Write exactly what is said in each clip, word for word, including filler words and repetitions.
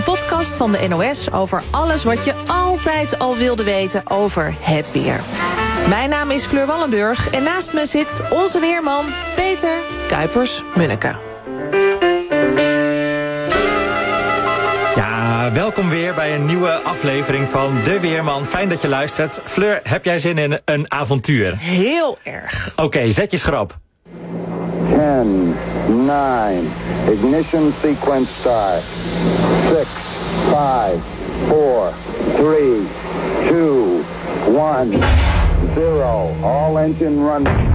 Een podcast van de N O S over alles wat je altijd al wilde weten over het weer. Mijn naam is Fleur Wallenburg en naast me zit onze weerman Peter Kuipers-Munneke. Ja, welkom weer bij een nieuwe aflevering van De Weerman. Fijn dat je luistert. Fleur, heb jij zin in een avontuur? Heel erg. Oké, okay, zet je schrap. ten, nine, ignition sequence start. six, five, four, three, two, one, zero. All engine running.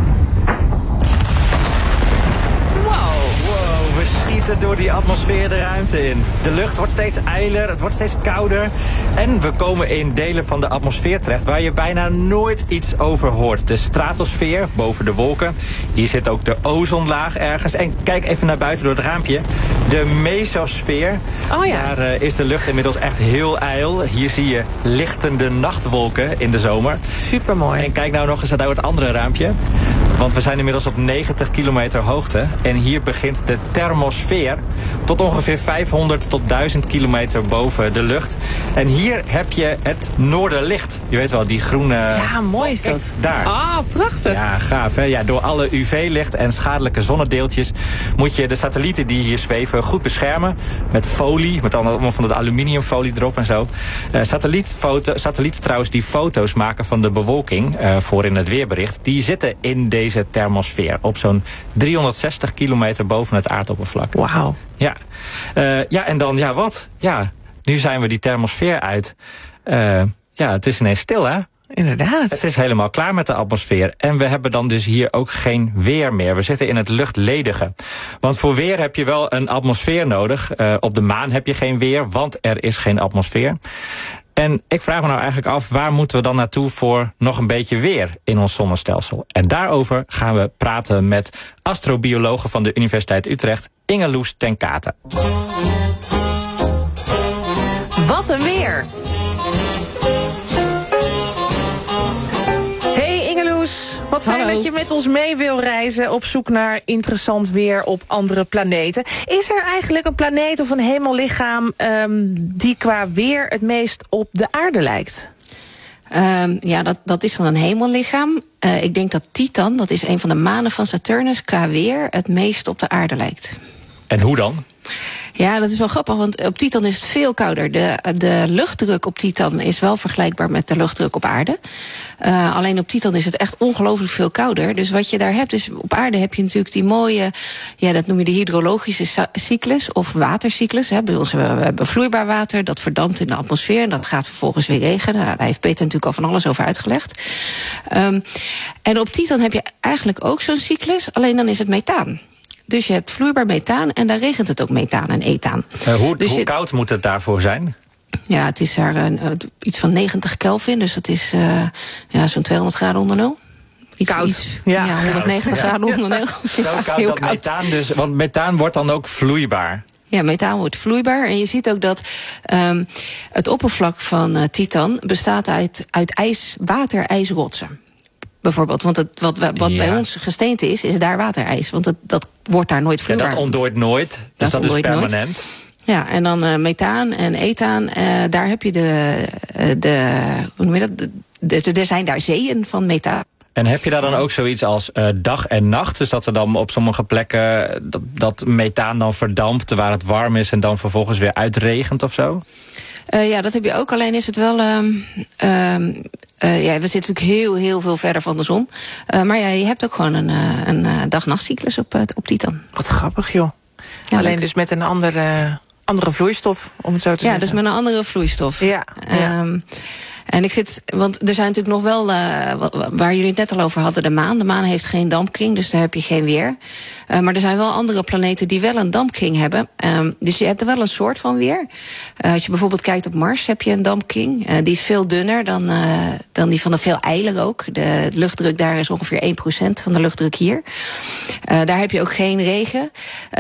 We schieten door die atmosfeer de ruimte in. De lucht wordt steeds ijler, het wordt steeds kouder. En we komen in delen van de atmosfeer terecht waar je bijna nooit iets over hoort. De stratosfeer, boven de wolken. Hier zit ook de ozonlaag ergens. En kijk even naar buiten door het raampje. De mesosfeer. Oh ja. Daar uh, is de lucht inmiddels echt heel ijl. Hier zie je lichtende nachtwolken in de zomer. Supermooi. En kijk nou nog eens naar het andere raampje. Want we zijn inmiddels op negentig kilometer hoogte. En hier begint de thermosfeer tot ongeveer vijfhonderd tot duizend kilometer boven de lucht. En hier heb je het noorderlicht. Je weet wel, die groene... Ja, mooi is dat. Kijk, daar. Ah, prachtig. Ja, gaaf hè. Ja, door alle U V-licht en schadelijke zonnedeeltjes moet je de satellieten die hier zweven goed beschermen. Met folie, met allemaal van dat aluminiumfolie erop en zo. Uh, satellietfoto, satellieten trouwens die foto's maken van de bewolking uh, voor in het weerbericht. Die zitten in deze thermosfeer op zo'n driehonderdzestig kilometer boven het aardoppervlak. Wauw. Ja. Uh, ja, en dan, ja wat? Ja, nu zijn we die thermosfeer uit. Uh, ja, het is ineens stil, hè? Inderdaad. Het is helemaal klaar met de atmosfeer. En we hebben dan dus hier ook geen weer meer. We zitten in het luchtledige. Want voor weer heb je wel een atmosfeer nodig. Uh, op de maan heb je geen weer, want er is geen atmosfeer. En ik vraag me nou eigenlijk af, waar moeten we dan naartoe voor nog een beetje weer in ons zonnestelsel? En daarover gaan we praten met astrobiologe van de Universiteit Utrecht, Ingeloes ten Kate. Wat een weer! Hey Ingeloes, wat fijn Hallo. dat je met ons mee wil reizen op zoek naar interessant weer op andere planeten. Is er eigenlijk een planeet of een hemellichaam um, die qua weer het meest op de aarde lijkt? Um, ja, dat, dat is dan een hemellichaam. Uh, ik denk dat Titan, dat is een van de manen van Saturnus, qua weer het meest op de aarde lijkt. En hoe dan? Ja, dat is wel grappig, want op Titan is het veel kouder. De, de luchtdruk op Titan is wel vergelijkbaar met de luchtdruk op aarde. Uh, alleen op Titan is het echt ongelooflijk veel kouder. Dus wat je daar hebt, is op aarde heb je natuurlijk die mooie, ja, dat noem je de hydrologische cyclus of watercyclus. Hè. Bij ons hebben we hebben vloeibaar water, dat verdampt in de atmosfeer en dat gaat vervolgens weer regenen. Nou, daar heeft Peter natuurlijk al van alles over uitgelegd. Um, en op Titan heb je eigenlijk ook zo'n cyclus, alleen dan is het methaan. Dus je hebt vloeibaar methaan en daar regent het ook methaan en ethaan. Uh, hoe dus hoe je, koud moet het daarvoor zijn? Ja, het is daar een, uh, iets van negentig Kelvin, dus dat is uh, ja, zo'n tweehonderd graden onder nul. Iets, Koud. Iets, Ja. ja, honderdnegentig ja. graden onder nul. Zo koud dat methaan dus, want methaan wordt dan ook vloeibaar. Ja, methaan wordt vloeibaar. En je ziet ook dat um, het oppervlak van uh, Titan bestaat uit, uit ijs, water, ijsrotsen. Bijvoorbeeld, want het, wat, wat ja. bij ons gesteente is, is daar waterijs. Want het, dat wordt daar nooit vloeibaar. Ja, dat ontdooit nooit, dus dat, dat, dat is permanent. Nooit. Ja, en dan uh, methaan en ethaan, uh, daar heb je de, uh, de hoe noem je dat? De, de, de, er zijn daar zeeën van methaan. En heb je daar dan ook zoiets als uh, dag en nacht? Dus dat er dan op sommige plekken dat, dat methaan dan verdampt waar het warm is en dan vervolgens weer uitregent of zo? Uh, ja, dat heb je ook. Alleen is het wel... Um, um, uh, ja, we zitten natuurlijk heel, heel veel verder van de zon. Uh, maar ja, je hebt ook gewoon een, uh, een uh, dag-nachtcyclus op, uh, op Titan. Wat grappig, joh. Ja, alleen leuk. dus met een andere, andere vloeistof, om het zo te ja, zeggen. Ja, dus met een andere vloeistof. Ja, ja. Um, En ik zit, want er zijn natuurlijk nog wel, uh, waar jullie het net al over hadden, de maan. De maan heeft geen dampkring, dus daar heb je geen weer. Uh, maar er zijn wel andere planeten die wel een dampkring hebben. Um, dus je hebt er wel een soort van weer. Uh, als je bijvoorbeeld kijkt op Mars, heb je een dampkring. Uh, die is veel dunner dan, uh, dan die van de veel ijler ook. De luchtdruk daar is ongeveer één procent van de luchtdruk hier. Uh, daar heb je ook geen regen.